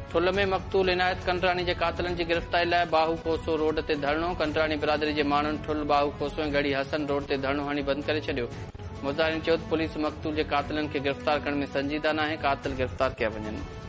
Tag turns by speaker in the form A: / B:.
A: ठुल में मक़तूल इनायत कंटरानी जे कातिलनि जी गिरफ़्तारी लाइ बाहू कोसो रोड ते धरणो। कंटरानी बिरादरी जे माण्हुनि ठुल बाहू कोसो ऐं गढ़ी हसन रोड ते धरणो हणी बंदि करे छॾियो। मुज़ाहिरीन चयो त पुलिस मक़तूल जे कातिलनि खे गिरफ़्तार करण में संजीदा नाहे, कातिल गिरफ़्तार कया वञनि।